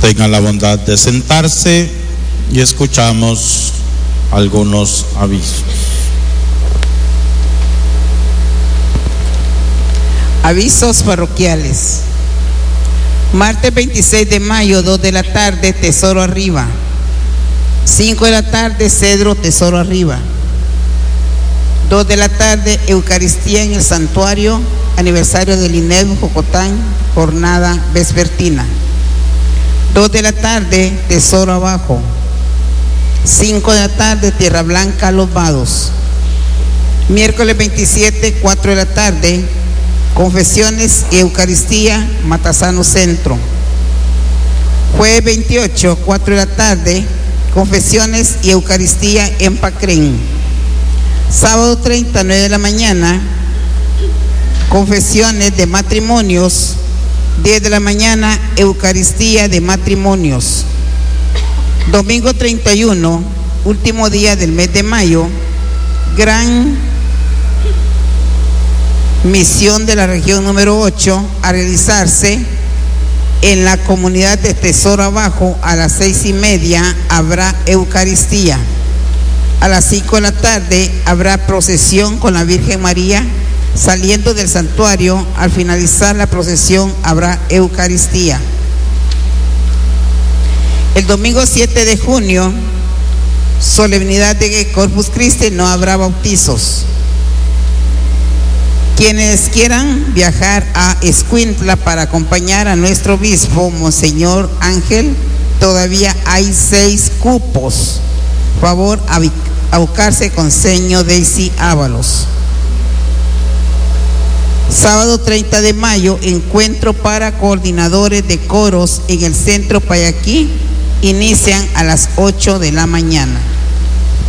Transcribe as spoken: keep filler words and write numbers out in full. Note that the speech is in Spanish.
Tengan la bondad de sentarse y escuchamos algunos avisos. Avisos parroquiales. Martes veintiséis de mayo, dos de la tarde, Tesoro Arriba. cinco de la tarde, Cedro, Tesoro Arriba. dos de la tarde, Eucaristía en el Santuario, aniversario del I N E B Jocotán, jornada vespertina. dos de la tarde, Tesoro Abajo. cinco de la tarde, Tierra Blanca, Los Vados. Miércoles veintisiete, cuatro de la tarde, Confesiones y Eucaristía, Matasano Centro. Jueves veintiocho, cuatro de la tarde, Confesiones y Eucaristía en Pacrén. Sábado treinta, nueve de la mañana, Confesiones de Matrimonios. diez de la mañana, Eucaristía de Matrimonios. Domingo treinta y uno, último día del mes de mayo, gran misión de la región número ocho a realizarse en la comunidad de Tesoro Abajo. A las seis y media habrá Eucaristía. A las cinco de la tarde habrá procesión con la Virgen María saliendo del santuario. Al finalizar la procesión habrá Eucaristía. El domingo siete de junio, solemnidad de Corpus Christi, no habrá bautizos. Quienes quieran viajar a Escuintla para acompañar a nuestro obispo, Monseñor Ángel, todavía hay seis cupos. Favor abocarse con seño Daisy Ábalos. Sábado treinta de mayo, encuentro para coordinadores de coros en el Centro Payaquí. Inician a las ocho de la mañana.